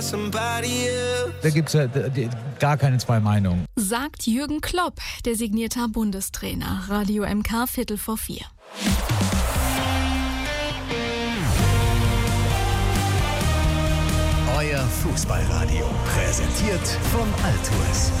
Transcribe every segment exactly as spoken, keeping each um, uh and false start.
Da gibt es ja gar keine zwei Meinungen. Sagt Jürgen Klopp, designierter Bundestrainer. Radio M K, Viertel vor vier. Euer Fußballradio, präsentiert von Altues.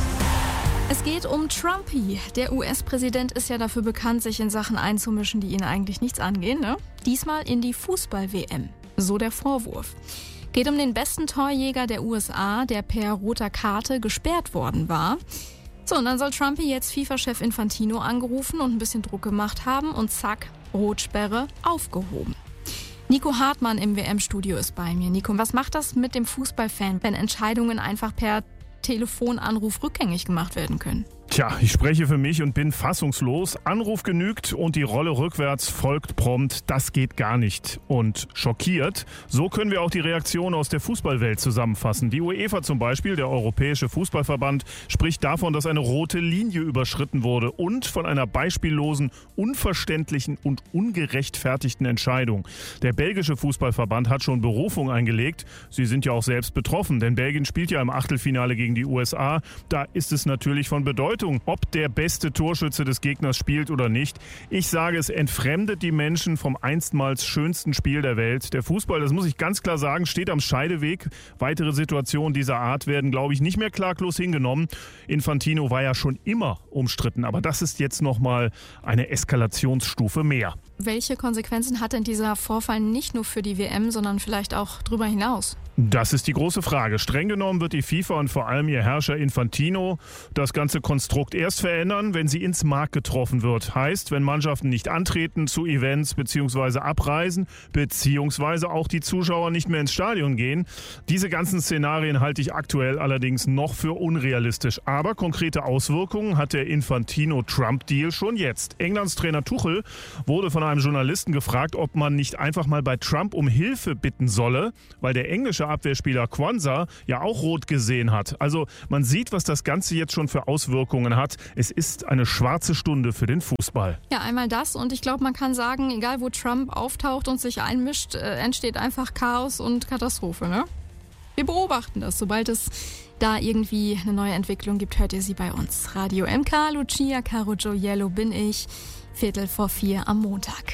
Es geht um Trumpy. Der U S-Präsident ist ja dafür bekannt, sich in Sachen einzumischen, die ihn eigentlich nichts angehen, ne? Diesmal in die Fußball-W M. So der Vorwurf. Geht um den besten Torjäger der U S A, der per roter Karte gesperrt worden war. So, und dann soll Trumpy jetzt FIFA-Chef Infantino angerufen und ein bisschen Druck gemacht haben und zack, Rotsperre aufgehoben. Nico Hartmann im W M-Studio ist bei mir. Nico, was macht das mit dem Fußballfan, wenn Entscheidungen einfach per Telefonanruf rückgängig gemacht werden können? Tja, ich spreche für mich und bin fassungslos. Anruf genügt und die Rolle rückwärts folgt prompt. Das geht gar nicht. Und schockiert. So können wir auch die Reaktion aus der Fußballwelt zusammenfassen. Die UEFA zum Beispiel, der Europäische Fußballverband, spricht davon, dass eine rote Linie überschritten wurde und von einer beispiellosen, unverständlichen und ungerechtfertigten Entscheidung. Der belgische Fußballverband hat schon Berufung eingelegt. Sie sind ja auch selbst betroffen, denn Belgien spielt ja im Achtelfinale gegen die U S A. Da ist es natürlich von Bedeutung, ob der beste Torschütze des Gegners spielt oder nicht. Ich sage, es entfremdet die Menschen vom einstmals schönsten Spiel der Welt. Der Fußball, das muss ich ganz klar sagen, steht am Scheideweg. Weitere Situationen dieser Art werden, glaube ich, nicht mehr klaglos hingenommen. Infantino war ja schon immer umstritten, aber das ist jetzt nochmal eine Eskalationsstufe mehr. Welche Konsequenzen hat denn dieser Vorfall nicht nur für die W M, sondern vielleicht auch darüber hinaus? Das ist die große Frage. Streng genommen wird die FIFA und vor allem ihr Herrscher Infantino das ganze Konstrukt erst verändern, wenn sie ins Mark getroffen wird. Heißt, wenn Mannschaften nicht antreten zu Events bzw. abreisen, beziehungsweise auch die Zuschauer nicht mehr ins Stadion gehen. Diese ganzen Szenarien halte ich aktuell allerdings noch für unrealistisch. Aber konkrete Auswirkungen hat der Infantino-Trump-Deal schon jetzt. Englands Trainer Tuchel wurde von einem Journalisten gefragt, ob man nicht einfach mal bei Trump um Hilfe bitten solle, weil der englische Abwehrspieler Quansah ja auch rot gesehen hat. Also man sieht, was das Ganze jetzt schon für Auswirkungen hat. Es ist eine schwarze Stunde für den Fußball. Ja, einmal das und ich glaube, man kann sagen, egal wo Trump auftaucht und sich einmischt, äh, entsteht einfach Chaos und Katastrophe, ne? Wir beobachten das. Sobald es da irgendwie eine neue Entwicklung gibt, hört ihr sie bei uns. Radio M K, Lucia Caro Gioiello bin ich. Viertel vor vier am Montag.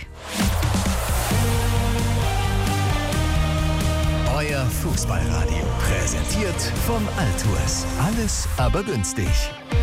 Euer Fußballradio, präsentiert von Altues. Alles aber günstig.